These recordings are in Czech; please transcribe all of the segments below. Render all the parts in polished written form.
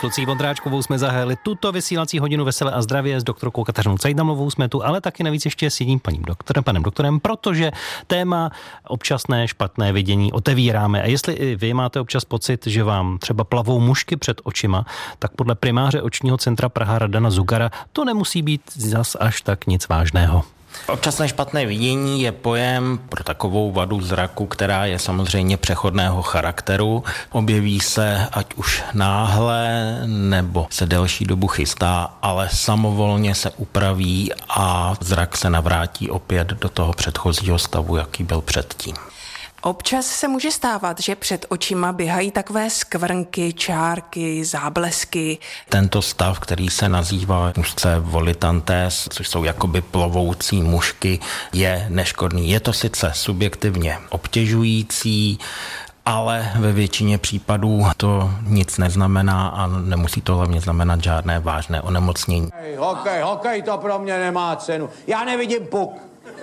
S Lucí Vondráčkovou jsme zahájili tuto vysílací hodinu Veselé a zdravě, s doktorkou Kateřinou Cajdamovou jsme tu, ale taky navíc ještě s jedním panem doktorem, protože téma občasné špatné vidění otevíráme. A jestli i vy máte občas pocit, že vám třeba plavou mušky před očima, tak podle primáře očního centra Praha Radana Zugara to nemusí být zas až tak nic vážného. Občasné špatné vidění je pojem pro takovou vadu zraku, která je samozřejmě přechodného charakteru. Objeví se ať už náhle, nebo se delší dobu chystá, ale samovolně se upraví a zrak se navrátí opět do toho předchozího stavu, jaký byl předtím. Občas se může stávat, že před očima běhají takové skvrnky, čárky, záblesky. Tento stav, který se nazývá úzce volitantes, což jsou jakoby plovoucí mušky, je neškodný. Je to sice subjektivně obtěžující, ale ve většině případů to nic neznamená a nemusí to hlavně znamenat žádné vážné onemocnění. Hokej to pro mě nemá cenu. Já nevidím puk.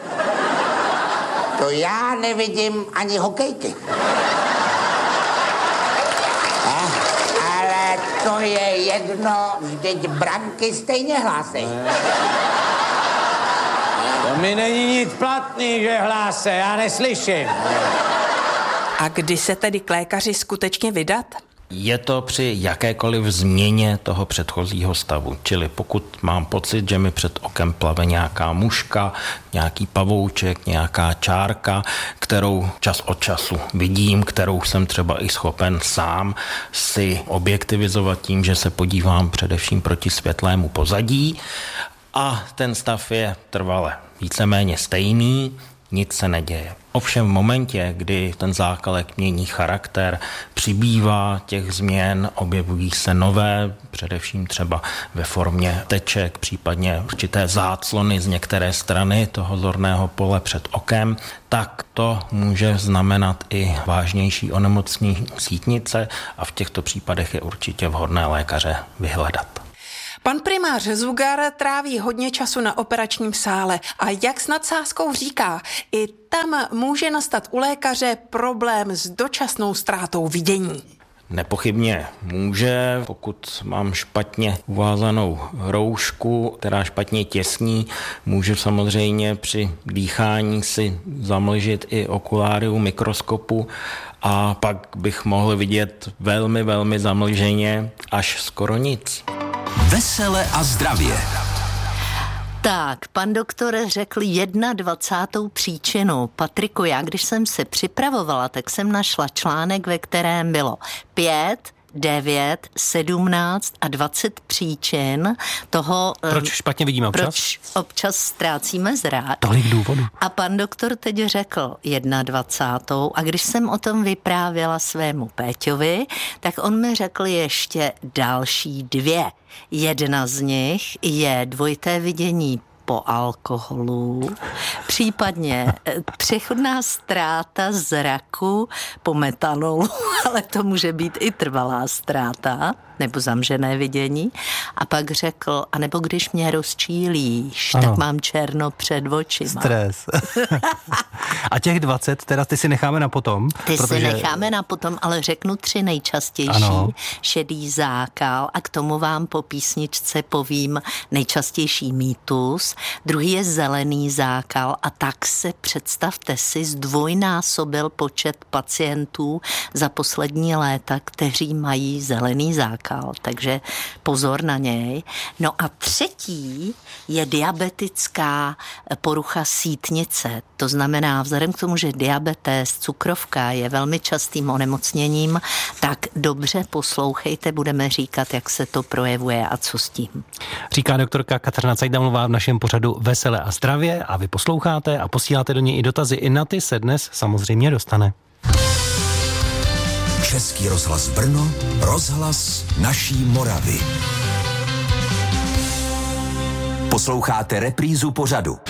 To já nevidím ani hokejky. Ale to je jedno, vždyť branky stejně hlásej. To mi není nic platný, že hlásej, já neslyším. A kdy se tedy k lékaři skutečně vydat? Je to při jakékoliv změně toho předchozího stavu. Čili pokud mám pocit, že mi před okem plave nějaká muška, nějaký pavouček, nějaká čárka, kterou čas od času vidím, kterou jsem třeba i schopen sám si objektivizovat tím, že se podívám především proti světlému pozadí a ten stav je trvale víceméně stejný, nic se neděje. Ovšem v momentě, kdy ten zákalek mění charakter, přibývá těch změn, objevují se nové, především třeba ve formě teček, případně určité záclony z některé strany toho zorného pole před okem, tak to může znamenat i vážnější onemocnění sítnice a v těchto případech je určitě vhodné lékaře vyhledat. Pan primář Zugar tráví hodně času na operačním sále a jak s nadsázkou říká, i tam může nastat u lékaře problém s dočasnou ztrátou vidění. Nepochybně může, pokud mám špatně uvázanou roušku, která špatně těsní, může samozřejmě při dýchání si zamlžit i okuláry u mikroskopu a pak bych mohl vidět velmi, velmi zamlženě až skoro nic. Vesele a zdravě. Tak, pan doktor řekl 21. příčinu. Patriku, já když jsem se připravovala, tak jsem našla článek, ve kterém bylo 5, 9, 17 a 20 příčin toho... Proč špatně vidíme občas? Proč občas ztrácíme zrak. Tolik důvodů. A pan doktor teď řekl 21. A když jsem o tom vyprávěla svému Péťovi, tak on mi řekl ještě další 2. Jedna z nich je dvojité vidění po alkoholu, případně přechodná ztráta zraku po metanolu, ale to může být i trvalá ztráta, nebo zamžené vidění. A pak řekl, anebo když mě rozčílíš, tak mám černo před očima. Stres. A těch 20, teda ty si necháme na potom. Si necháme na potom, ale řeknu 3 nejčastější. Ano. Šedý zákal a k tomu vám po písničce povím nejčastější mýtus. Druhý je zelený zákal a tak se představte si, zdvojnásobil počet pacientů za poslední léta, kteří mají zelený zákal. Takže pozor na něj. No a třetí je diabetická porucha sítnice. To znamená, vzhledem k tomu, že diabetes, cukrovka je velmi častým onemocněním, tak dobře poslouchejte, budeme říkat, jak se to projevuje a co s tím. Říká doktorka Kateřina Cajdamová v našem pořadu Veselé a zdravě a vy posloucháte a posíláte do něj i dotazy. I na ty se dnes samozřejmě dostane. Český rozhlas Brno, rozhlas naší Moravy. Posloucháte reprízu pořadu.